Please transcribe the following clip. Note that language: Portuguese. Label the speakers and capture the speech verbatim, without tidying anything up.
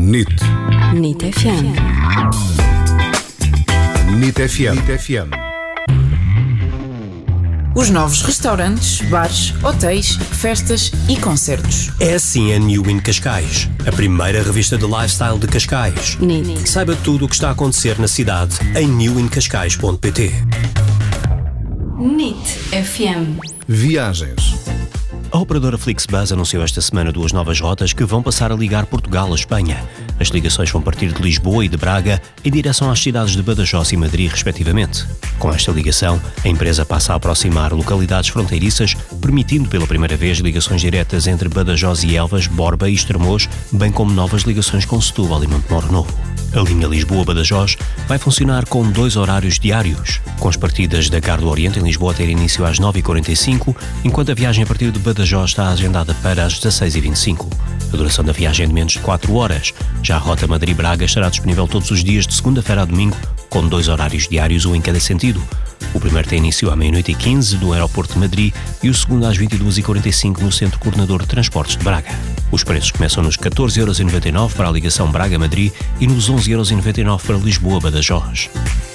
Speaker 1: N I T.
Speaker 2: N I T F M.
Speaker 1: N I T F M. N I T F M.
Speaker 3: Os novos restaurantes, bares, hotéis, festas e concertos.
Speaker 4: É assim a New In Cascais, a primeira revista de lifestyle de Cascais.
Speaker 2: N I T.
Speaker 4: Saiba tudo o que está a acontecer na cidade em new in cascais ponto pt.
Speaker 2: N I T F M.
Speaker 1: Viagens.
Speaker 4: A operadora Flixbus anunciou esta semana duas novas rotas que vão passar a ligar Portugal a Espanha. As ligações vão partir de Lisboa e de Braga em direção às cidades de Badajoz e Madrid, respectivamente. Com esta ligação, a empresa passa a aproximar localidades fronteiriças, permitindo pela primeira vez ligações diretas entre Badajoz e Elvas, Borba e Estremoz, bem como novas ligações com Setúbal e Montemor Novo. A linha Lisboa-Badajoz vai funcionar com dois horários diários, com as partidas da Gare do Oriente em Lisboa a ter início às nove e quarenta e cinco, enquanto a viagem a partir de Badajoz está agendada para as dezasseis e vinte e cinco. A duração da viagem é de menos de quatro horas. Já a rota Madrid-Braga estará disponível todos os dias de segunda-feira a domingo, com dois horários diários, um em cada sentido. O primeiro tem início à meia-noite e quinze no aeroporto de Madrid e o segundo às vinte e duas e quarenta e cinco no Centro Coordenador de Transportes de Braga. Os preços começam nos catorze euros e noventa e nove para a ligação Braga-Madrid e nos onze euros e noventa e nove para Lisboa-Badajoz.